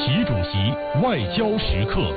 习主席外交时刻。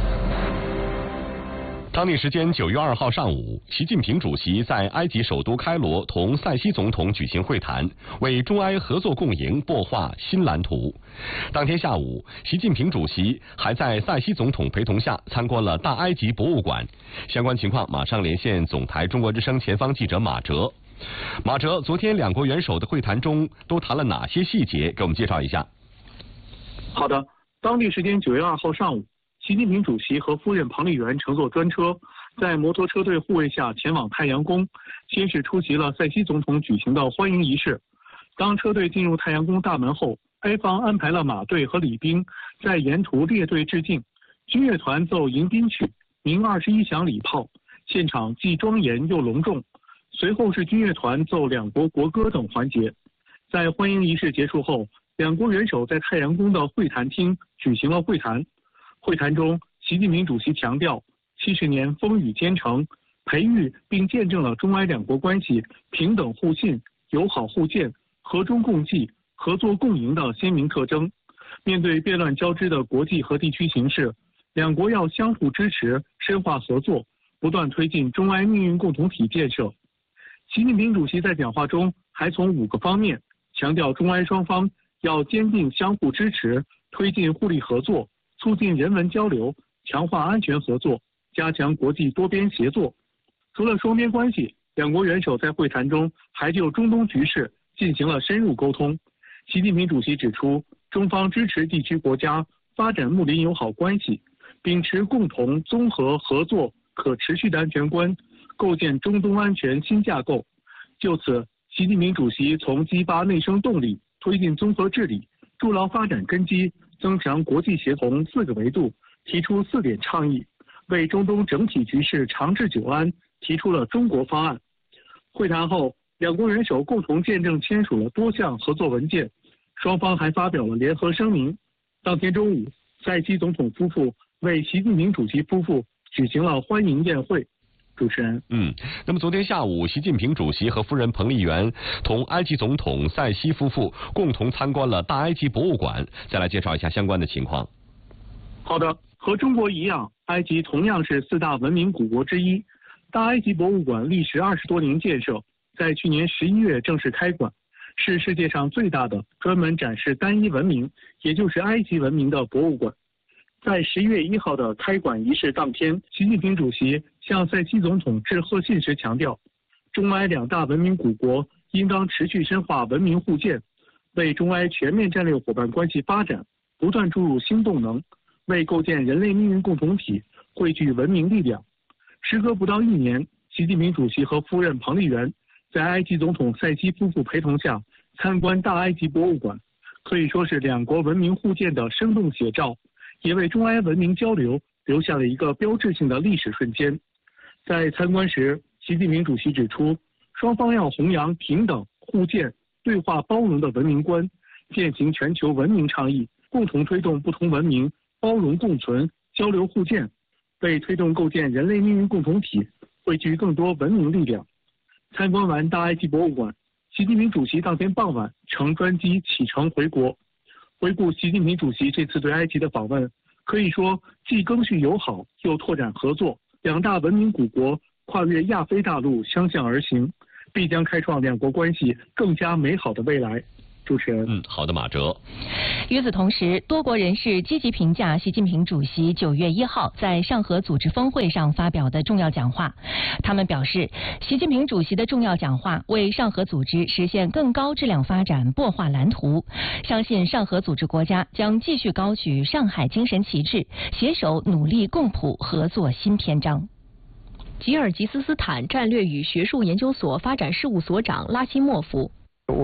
当地时间9月2号上午，习近平主席在埃及首都开罗同塞西总统举行会谈，为中埃合作共赢擘画新蓝图。当天下午，习近平主席还在塞西总统陪同下参观了大埃及博物馆。相关情况马上连线总台中国之声前方记者马哲。马哲，昨天两国元首的会谈中都谈了哪些细节？给我们介绍一下。 好的，当地时间9月2号上午，习近平主席和夫人彭丽媛乘坐专车，在摩托车队护卫下前往太阳宫，先是出席了塞西总统举行的欢迎仪式。当车队进入太阳宫大门后，埃方安排了马队和礼兵在沿途列队致敬，军乐团奏迎宾曲，鸣21响礼炮，现场既庄严又隆重。随后是军乐团奏两国国歌等环节。在欢迎仪式结束后，两国元首在太阳宫的会谈厅举行了会谈。会谈中，习近平主席强调，70年风雨兼程，培育并见证了中埃两国关系平等互信、友好互鉴、和衷共济、合作共赢的鲜明特征。面对变乱交织的国际和地区形势，两国要相互支持，深化合作，不断推进中埃命运共同体建设。习近平主席在讲话中还从5个方面强调，中埃双方要坚定相互支持，推进互利合作，促进人文交流，强化安全合作，加强国际多边协作。除了双边关系，两国元首在会谈中还就中东局势进行了深入沟通。习近平主席指出，中方支持地区国家发展睦邻友好关系，秉持共同、综合、合作、可持续的安全观，构建中东安全新架构。就此，习近平主席从激发内生动力、推进综合治理、筑牢发展根基、增强国际协同4个维度提出4点倡议，为中东整体局势长治久安提出了中国方案。会谈后，两国元首共同见证签署了多项合作文件，双方还发表了联合声明。当天中午，塞西总统夫妇为习近平主席夫妇举行了欢迎宴会。主持人， 那么昨天下午，习近平主席和夫人彭丽媛同埃及总统塞西夫妇共同参观了大埃及博物馆。再来介绍一下相关的情况。 好的，和中国一样，埃及同样是4大文明古国之一。大埃及博物馆历时20多年建设，在去年11月正式开馆，是世界上最大的专门展示单一文明，也就是埃及文明的博物馆。在11月1号的开馆仪式当天，习近平主席向塞西总统致贺信时强调，中埃2大文明古国应当持续深化文明互鉴，为中埃全面战略伙伴关系发展不断注入新动能，为构建人类命运共同体汇聚文明力量。时隔不到1年，习近平主席和夫人彭丽媛在埃及总统塞西夫妇陪同下参观大埃及博物馆，可以说是两国文明互鉴的生动写照，也为中埃文明交流留下了一个标志性的历史瞬间。在参观时，习近平主席指出，双方要弘扬平等、互鉴、对话包容的文明观，践行全球文明倡议，共同推动不同文明包容共存、交流互鉴，为推动构建人类命运共同体汇聚更多文明力量。参观完大埃及博物馆，习近平主席当天傍晚乘专机启程回国。回顾习近平主席这次对埃及的访问，可以说既赓续友好，又拓展合作，2大文明古国跨越亚非大陆相向而行，必将开创两国关系更加美好的未来。主持人， 好的，马哲。 与此同时，多国人士积极评价习近平主席9月1号在上合组织峰会上发表的重要讲话。他们表示，习近平主席的重要讲话为上合组织实现更高质量发展擘画蓝图，相信上合组织国家将继续高举上海精神旗帜，携手努力共谱合作新篇章。 吉尔吉斯斯坦战略与学术研究所发展事务所长拉希莫夫。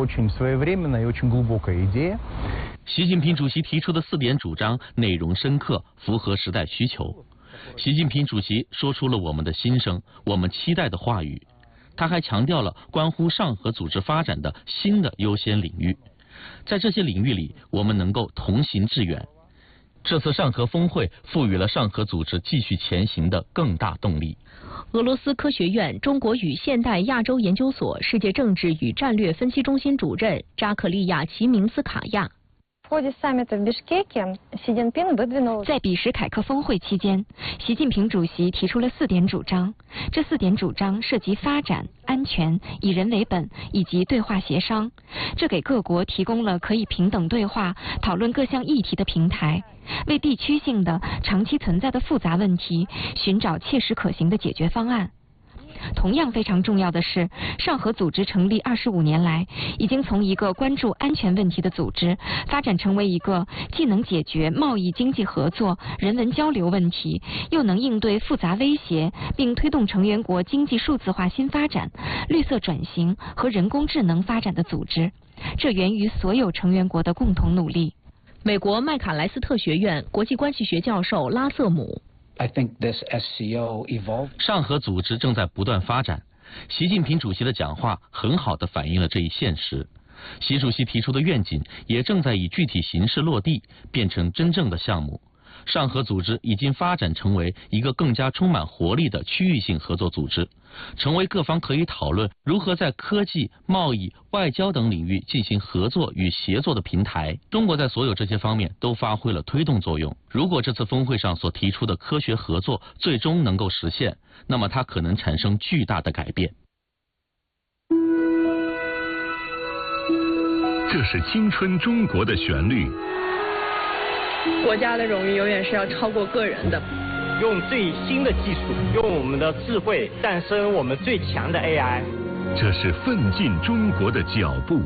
习近平主席提出的4点主张内容深刻，符合时代需求。习近平主席说出了我们的心声，我们期待的话语。他还强调了关乎上合组织发展的新的优先领域，在这些领域里，我们能够同行致远。这次上合峰会赋予了上合组织继续前行的更大动力。 俄罗斯科学院中国与现代亚洲研究所世界政治与战略分析中心主任扎克利亚·齐明斯卡亚。 在比什凯克峰会期间，习近平主席提出了4点主张。这4点主张涉及发展、安全、以人为本以及对话协商。这给各国提供了可以平等对话、讨论各项议题的平台，为地区性的、长期存在的复杂问题寻找切实可行的解决方案。同样非常重要的是，上合组织成立25年来，已经从一个关注安全问题的组织，发展成为一个既能解决贸易经济合作、人文交流问题，又能应对复杂威胁，并推动成员国经济数字化新发展、绿色转型和人工智能发展的组织。这源于所有成员国的共同努力。 美国麦卡莱斯特学院国际关系学教授拉瑟姆。 上合组织正在不断发展，习近平主席的讲话很好地反映了这一现实。习主席提出的愿景也正在以具体形式落地，变成真正的项目。上合组织已经发展成为一个更加充满活力的区域性合作组织，成为各方可以讨论如何在科技、贸易、外交等领域进行合作与协作的平台。中国在所有这些方面都发挥了推动作用。如果这次峰会上所提出的科学合作最终能够实现，那么它可能产生巨大的改变。 这是青春中国的旋律。 国家的荣誉永远是要超过个人的。 用最新的技术，用我们的智慧诞生我们最强的 AI。 这是奋进中国的脚步。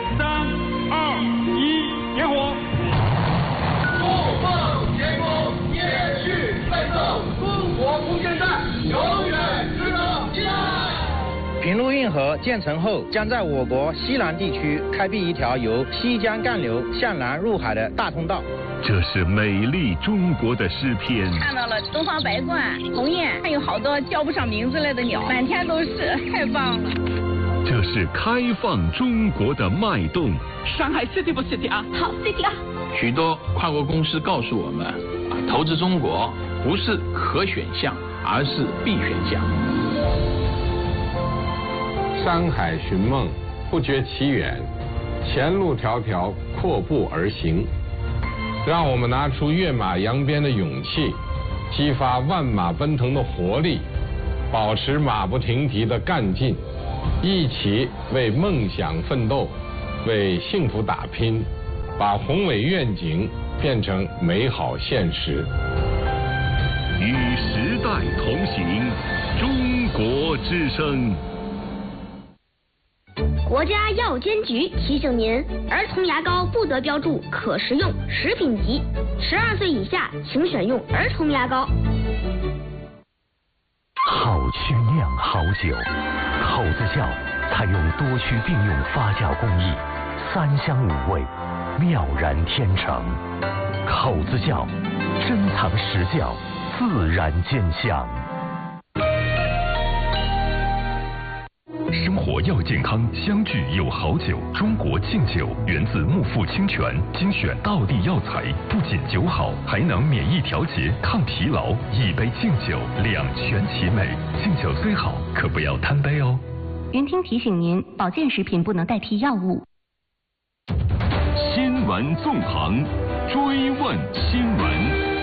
3、2、1，点火！ 不放前功，延续奋斗，中国空间站永远值得期待。 平陆运河建成后，将在我国西南地区开辟一条由西江干流向南入海的大通道。 这是美丽中国的诗篇。 看到了东方白鹳、鸿雁，还有好多叫不上名字来的鸟，满天都是，太棒了。 这是开放中国的脉动。 上海 City 不 City 啊？ 好 City 啊！ 许多跨国公司告诉我们，投资中国不是可选项，而是必选项。 山海寻梦，不觉其远，前路迢迢，阔步而行。让我们拿出跃马扬鞭的勇气，激发万马奔腾的活力，保持马不停蹄的干劲，一起为梦想奋斗，为幸福打拼，把宏伟愿景变成美好现实。 与时代同行，中国之声。 国家药监局提醒您，儿童牙膏不得标注可食用、食品级，12岁以下请选用儿童牙膏。 好曲酿好酒，口子窖采用多区并用发酵工艺，3香5味，妙然天成。口子窖，珍藏实窖，自然见香。 生活要健康，相聚有好酒。中国敬酒源自木富清泉，精选道地药材，不仅酒好，还能免疫调节、抗疲劳。一杯敬酒，两全其美。敬酒虽好，可不要贪杯哦。 云听提醒您，保健食品不能代替药物。 新闻纵横，追问新闻。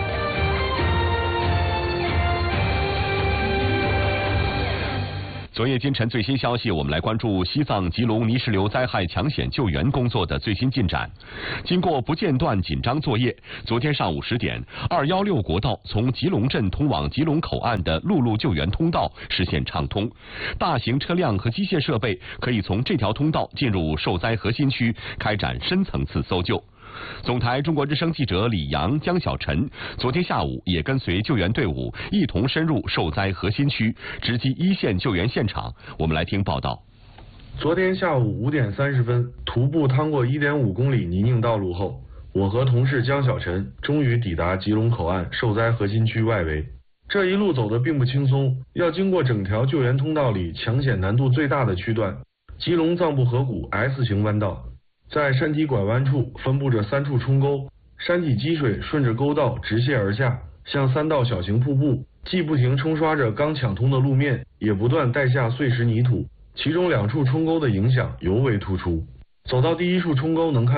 昨夜今晨最新消息，我们来关注西藏吉隆泥石流灾害抢险救援工作的最新进展。经过不间断紧张作业，昨天上午10点，216国道从吉隆镇通往吉隆口岸的陆路救援通道实现畅通，大型车辆和机械设备可以从这条通道进入受灾核心区，开展深层次搜救。总台中国之声记者李阳、江小晨昨天下午也跟随救援队伍一同深入受灾核心区，直击一线救援现场。我们来听报道。 昨天下午5点30分，徒步趟过1.5公里泥泞道路后，我和同事江小晨终于抵达吉隆口岸受灾核心区外围。这一路走得并不轻松，要经过整条救援通道里抢险难度最大的区段——吉隆藏布河谷 S 型弯道。在山体拐弯处分布着3处冲沟，山体积水顺着沟道直泻而下，像3道小型瀑布，既不停冲刷着刚抢通的路面，也不断带下碎石泥土，其中2处冲沟的影响尤为突出。走到第1处冲沟能看到，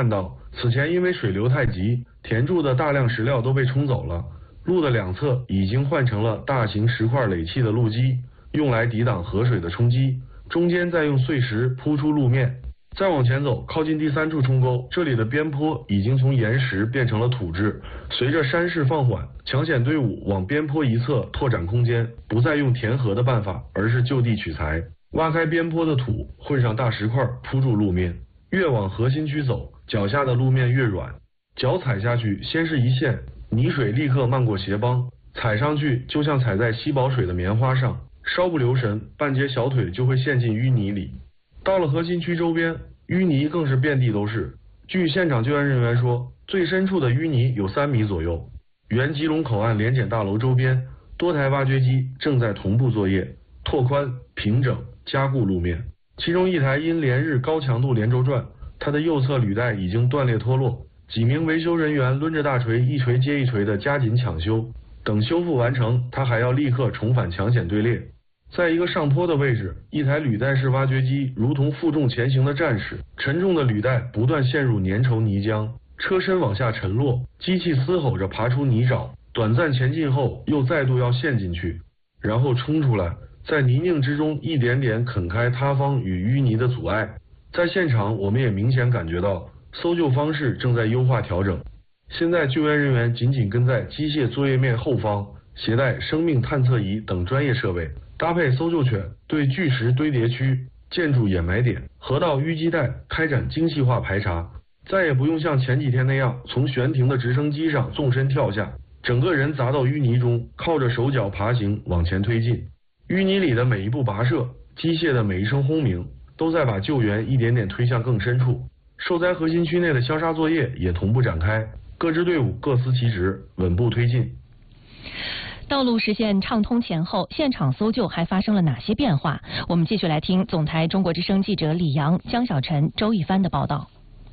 此前因为水流太急，填筑的大量石料都被冲走了，路的两侧已经换成了大型石块垒砌的路基，用来抵挡河水的冲击，中间再用碎石铺出路面。再往前走，靠近第3处冲沟，这里的边坡已经从岩石变成了土质。随着山势放缓，抢险队伍往边坡一侧拓展空间，不再用填河的办法，而是就地取材，挖开边坡的土，混上大石块铺住路面。越往核心区走，脚下的路面越软，脚踩下去先是一陷，泥水立刻漫过鞋帮，踩上去就像踩在吸饱水的棉花上，稍不留神，半截小腿就会陷进淤泥里。到了核心区周边，淤泥更是遍地都是。据现场救援人员说，最深处的淤泥有3米左右。原吉隆口岸联检大楼周边，多台挖掘机正在同步作业，拓宽、平整、加固路面。其中一台因连日高强度连轴转，它的右侧履带已经断裂脱落，几名维修人员抡着大锤一锤接一锤的加紧抢修，等修复完成，它还要立刻重返抢险队列。在一个上坡的位置，一台履带式挖掘机如同负重前行的战士，沉重的履带不断陷入粘稠泥浆，车身往下沉落，机器嘶吼着爬出泥沼，短暂前进后又再度要陷进去，然后冲出来，在泥泞之中一点点啃开塌方与淤泥的阻碍。在现场我们也明显感觉到搜救方式正在优化调整。现在救援人员紧紧跟在机械作业面后方，携带生命探测仪等专业设备，搭配搜救犬，对巨石堆叠区、建筑掩埋点、河道淤积带开展精细化排查，再也不用像前几天那样从悬停的直升机上纵身跳下，整个人砸到淤泥中，靠着手脚爬行往前推进。淤泥里的每一步跋涉，机械的每一声轰鸣，都在把救援一点点推向更深处。受灾核心区内的消杀作业也同步展开，各支队伍各司其职，稳步推进。 道路实现畅通前后，现场搜救还发生了哪些变化？我们继续来听总台中国之声记者李阳、江小晨、周一帆的报道。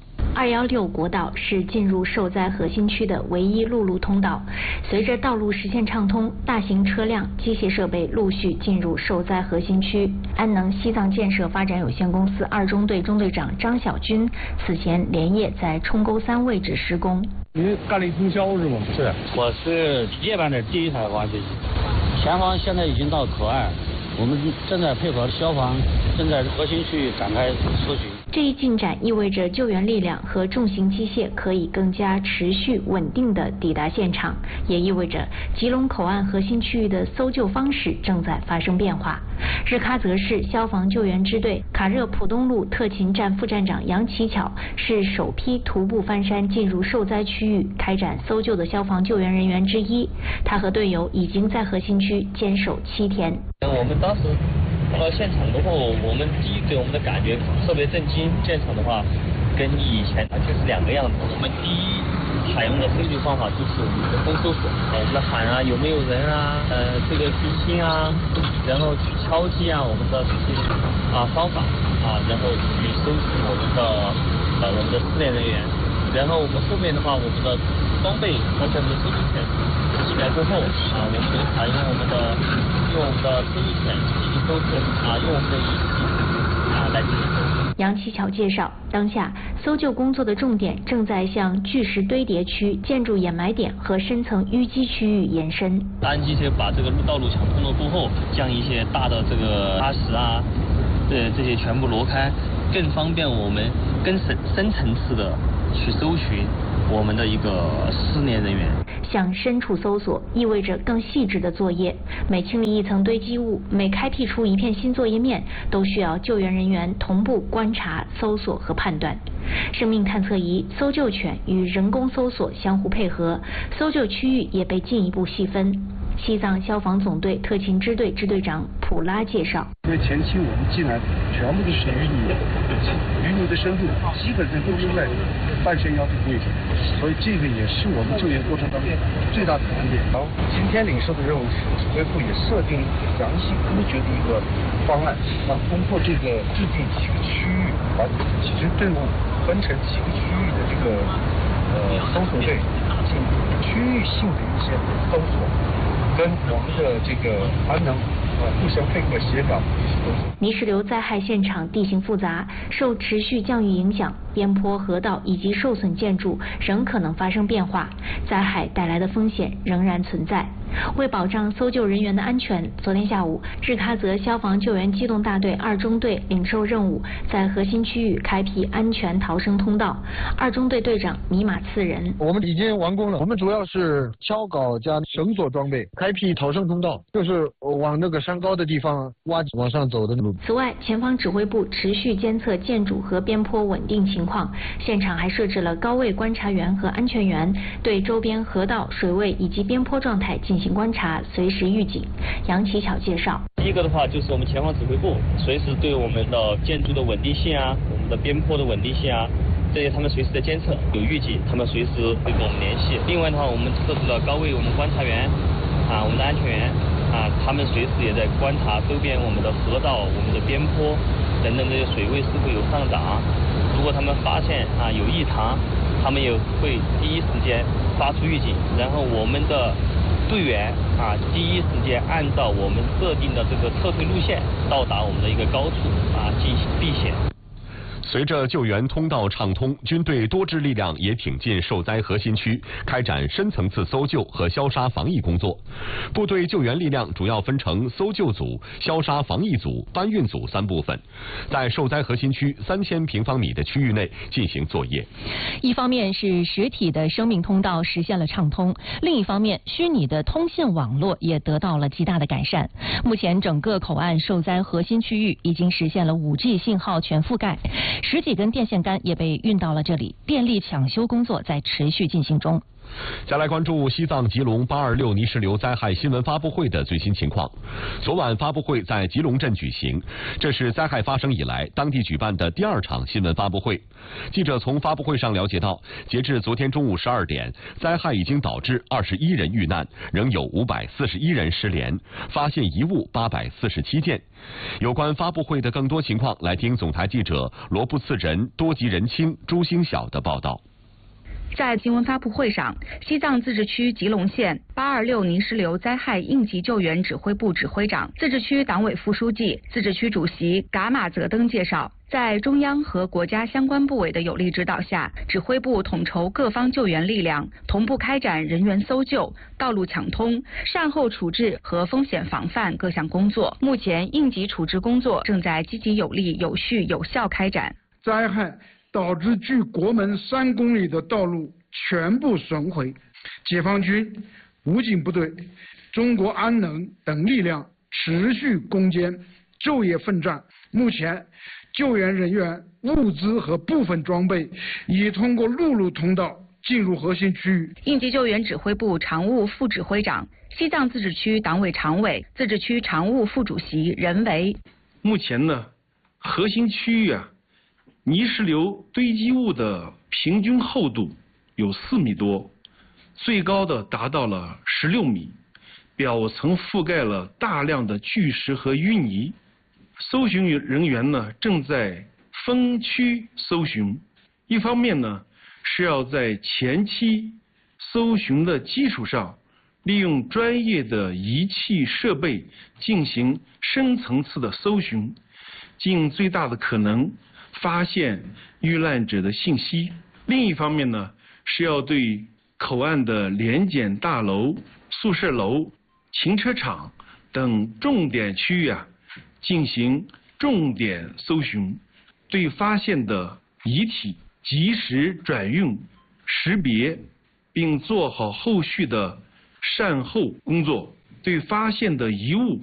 216国道是进入受灾核心区的唯一陆路通道。随着道路实现畅通，大型车辆、机械设备陆续进入受灾核心区。安能西藏建设发展有限公司2中队中队长张小军此前连夜在冲沟3位置施工。 您干力通宵是吗？ 是，我是夜班的第一台挖掘机。前方现在已经到口岸，我们正在配合消防，正在核心区展开搜寻。 这一进展意味着救援力量和重型机械可以更加持续稳定地抵达现场，也意味着吉隆口岸核心区域的搜救方式正在发生变化。日喀则市消防救援支队卡热浦东路特勤站副站长杨奇巧是首批徒步翻山进入受灾区域开展搜救的消防救援人员之一。他和队友已经在核心区坚守7天。 我们当时到现场的话，我们第一给我们的感觉特别震惊。现场的话，跟以前完全是2个样子。我们第一采用的搜救方法就是我们的风搜索，我们喊啊有没有人啊，这个地心啊，然后去敲击啊，我们的这些方法然后去搜寻我们的失联人员。然后我们后面的话，我们的装备完全是搜救犬起来过后我们会采用我们的搜救犬进行搜索用我们的仪器来进行搜索。 杨奇巧介绍，当下搜救工作的重点正在向巨石堆叠区、建筑掩埋点和深层淤积区域延伸。 安机械把这个道路抢通了过后，将一些大的这个砂石这些全部挪开，更方便我们更深层次的去搜寻我们的一个失联人员。 向深处搜索意味着更细致的作业，每清理一层堆积物，每开辟出一片新作业面，都需要救援人员同步观察、搜索和判断。生命探测仪、搜救犬与人工搜索相互配合，搜救区域也被进一步细分。西藏消防总队特勤支队支队长普拉介绍， 因为前期我们进来全部都是淤泥的深度基本上都是在半悬崖的位置，所以这个也是我们救援过程当中最大的难点。然后今天领受的任务是指挥部也设定详细科学的一个方案，通过这个制定几个区域，把几支队伍分成几个区域的这个搜索队进行区域性的一些搜索。跟我们的这个安能互相配合协调。 泥石流灾害现场地形复杂，受持续降雨影响，边坡、河道以及受损建筑仍可能发生变化，灾害带来的风险仍然存在。为保障搜救人员的安全，昨天下午，日喀则消防救援机动大队2中队领受任务，在核心区域开辟安全逃生通道。2中队队长米马次仁： 我们已经完工了，我们主要是锹镐加绳索装备，开辟逃生通道，就是往那个山高的地方往上走的路。 此外，前方指挥部持续监测建筑和边坡稳定情况，现场还设置了高位观察员和安全员，对周边河道、水位以及边坡状态进行观察，随时预警。杨启巧介绍， 第一个的话就是我们前方指挥部随时对我们的建筑的稳定性啊，我们的边坡的稳定性啊，这些他们随时在监测，有预警，他们随时会跟我们联系。另外的话，我们设置了高位我们观察员啊，我们的安全员啊，他们随时也在观察周边我们的河道、我们的边坡等等这些水位是否有上涨。如果他们发现啊有异常，他们也会第一时间发出预警，然后我们的队员啊第一时间按照我们设定的这个撤退路线到达我们的一个高处啊进行避险。 随着救援通道畅通，军队多支力量也挺进受灾核心区，开展深层次搜救和消杀防疫工作。部队救援力量主要分成搜救组、消杀防疫组、搬运组3部分，在受灾核心区3000平方米的区域内进行作业。 一方面是实体的生命通道实现了畅通，另一方面，虚拟的通信网络也得到了极大的改善。目前，整个口岸受灾核心区域已经实现了5G 信号全覆盖。10几根电线杆也被运到了这里，电力抢修工作在持续进行中。 再来关注西藏吉隆826泥石流灾害新闻发布会的最新情况。昨晚发布会在吉隆镇举行，这是灾害发生以来当地举办的第2场新闻发布会。记者从发布会上了解到，截至昨天中午12点，灾害已经导致21人遇难，仍有541人失联，发现遗物847件。有关发布会的更多情况，来听总台记者罗布次仁、多吉仁清、朱星晓的报道。 在新闻发布会上，西藏自治区吉隆县826泥石流灾害应急救援指挥部指挥长、自治区党委副书记、自治区主席噶玛泽登介绍，在中央和国家相关部委的有力指导下，指挥部统筹各方救援力量，同步开展人员搜救、道路抢通、善后处置和风险防范各项工作。目前，应急处置工作正在积极有力、有序、有效开展。 灾害导致距国门3公里的道路全部损毁，解放军、武警部队、中国安能等力量持续攻坚，昼夜奋战。目前，救援人员、物资和部分装备已通过陆路通道进入核心区域。 应急救援指挥部常务副指挥长、西藏自治区党委常委、自治区常务副主席任维： 目前呢，核心区域泥石流堆积物的平均厚度有4米多，最高的达到了16米，表层覆盖了大量的巨石和淤泥。搜寻人员呢正在分区搜寻，一方面呢是要在前期搜寻的基础上，利用专业的仪器设备进行深层次的搜寻，尽最大的可能发现遇难者的信息。另一方面呢，是要对口岸的联检大楼、宿舍楼、停车场等重点区域进行重点搜寻，对发现的遗体及时转运、识别，并做好后续的善后工作，对发现的遗物